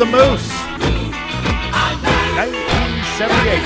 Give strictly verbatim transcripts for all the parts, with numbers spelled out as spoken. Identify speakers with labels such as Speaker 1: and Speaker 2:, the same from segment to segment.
Speaker 1: the Moose. nineteen seventy-eight.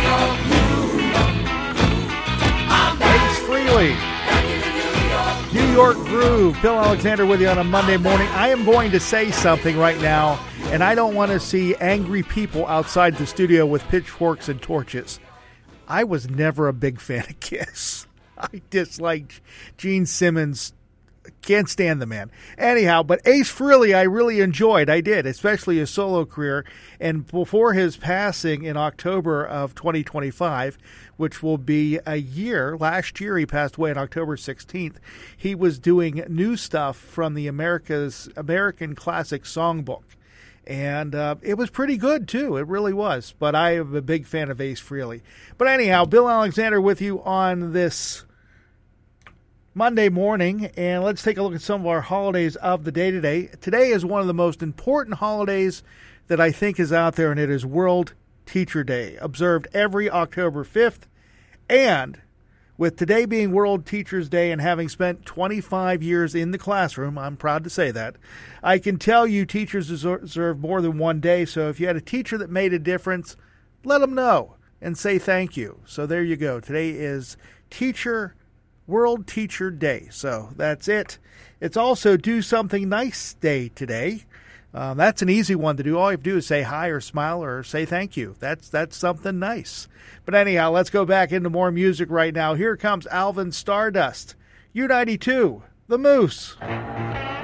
Speaker 1: Ace Frehley. New York Groove. Bill Alexander with you on a Monday morning. I am going to say something right now, and I don't want to see angry people outside the studio with pitchforks and torches. I was never a big fan of Kiss. I disliked Gene Simmons. Can't stand the man. Anyhow, but Ace Frehley I really enjoyed. I did, especially his solo career. And before his passing in October of twenty twenty-five, which will be a year, last year he passed away on October sixteenth, he was doing new stuff from the America's American Classic Songbook. And uh, it was pretty good, too. It really was. But I am a big fan of Ace Frehley. But anyhow, Bill Alexander with you on this Monday morning, and let's take a look at some of our holidays of the day today. Today is one of the most important holidays that I think is out there, and it is World Teacher Day, observed every October fifth. And with today being World Teachers Day and having spent twenty-five years in the classroom, I'm proud to say that, I can tell you teachers deserve more than one day. So if you had a teacher that made a difference, let them know and say thank you. So there you go. Today is Teacher World Teacher Day. So that's it. It's also Do Something Nice Day today. Um, that's an easy one to do. All you have to do is say hi or smile or say thank you. That's that's something nice. But anyhow, let's go back into more music right now. Here comes Alvin Stardust, U ninety-two, The Moose.